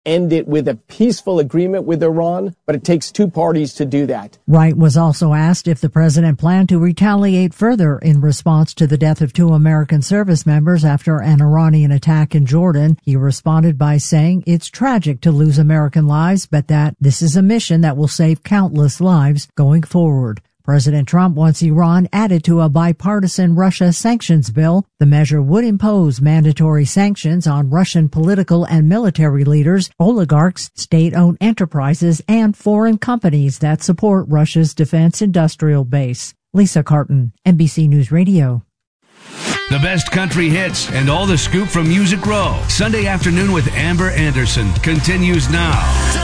end it with a peaceful agreement with Iran, but it takes two parties to do that. Wright was also asked if the president planned to retaliate further in response to the death of 2 American service members after an Iranian attack in Jordan. He responded by saying it's tragic to lose American lives, but that this is a mission that will save countless lives going forward. President Trump wants Iran added to a bipartisan Russia sanctions bill. The measure would impose mandatory sanctions on Russian political and military leaders, oligarchs, state-owned enterprises, and foreign companies that support Russia's defense industrial base. Lisa Carton, NBC News Radio. The best country hits and all the scoop from Music Row. Sunday afternoon with Amber Anderson continues now.